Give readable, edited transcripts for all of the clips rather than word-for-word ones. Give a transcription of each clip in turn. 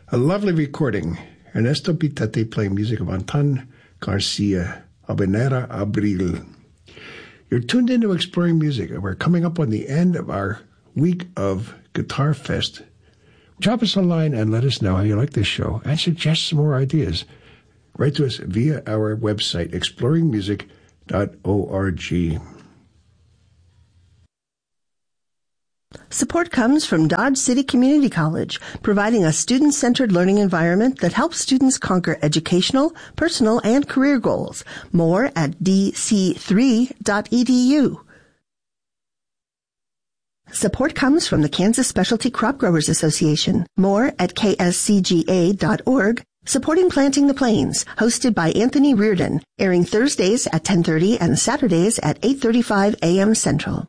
A lovely recording. Ernesto Pitate playing music of Anton Garcia, Habanera Abril. You're tuned into Exploring Music, and we're coming up on the end of our week of Guitar Fest. Drop us a line and let us know how you like this show and suggest some more ideas. Write to us via our website, exploringmusic.org. Support comes from Dodge City Community College, providing a student-centered learning environment that helps students conquer educational, personal, and career goals. More at dc3.edu. Support comes from the Kansas Specialty Crop Growers Association. More at kscga.org. Supporting Planting the Plains, hosted by Anthony Reardon, airing Thursdays at 10:30 and Saturdays at 8:35 a.m. Central.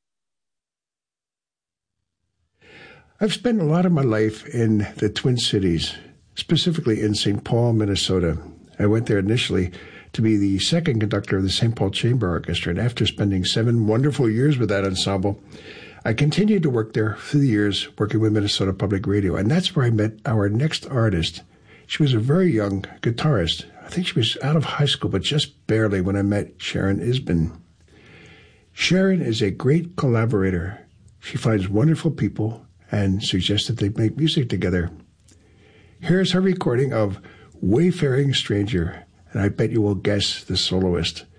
I've spent a lot of my life in the Twin Cities, specifically in St. Paul, Minnesota. I went there initially to be the second conductor of the St. Paul Chamber Orchestra, and after spending 7 wonderful years with that ensemble, I continued to work there through the years, working with Minnesota Public Radio, and that's where I met our next artist. She was a very young guitarist. I think she was out of high school, but just barely when I met Sharon Isbin. Sharon is a great collaborator. She finds wonderful people and suggested they make music together. Here's her recording of Wayfaring Stranger, and I bet you will guess the soloist.